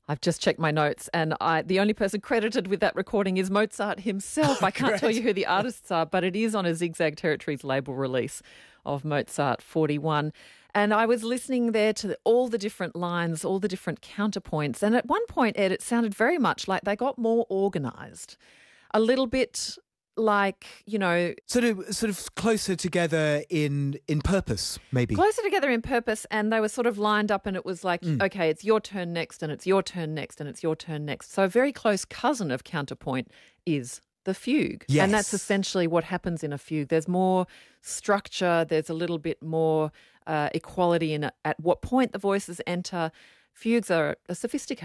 I've just checked my notes, and the only person credited with that recording is Mozart himself. I can't tell you who the artists are, but it is on a Zigzag Territories label release of Mozart 41. And I was listening there to all the different lines, all the different counterpoints. And at one point, Ed, it sounded very much like they got more organised, a little bit like, sort of closer together in purpose, maybe. Closer together in purpose, and they were sort of lined up, and it was like, okay, it's your turn next, and it's your turn next, and it's your turn next. So a very close cousin of counterpoint is the fugue. Yes. And that's essentially what happens in a fugue. There's more structure, there's a little bit more equality in at what point the voices enter. Fugues are a sophisticated